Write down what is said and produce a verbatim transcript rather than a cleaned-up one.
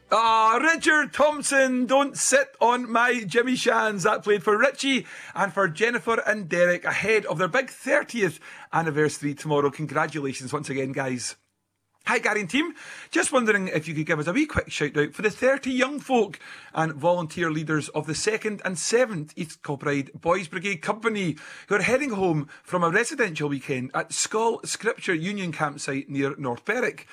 Ah, Richard Thompson, don't sit on my Jimmy Shans. That played for Richie and for Jennifer and Derek ahead of their big thirtieth anniversary tomorrow. Congratulations once again, guys. Hi Gary and team, just wondering if you could give us a wee quick shout out for the thirty young folk and volunteer leaders of the second and seventh East Kilbride Boys Brigade Company who are heading home from a residential weekend at Skull Scripture Union campsite near North Berwick.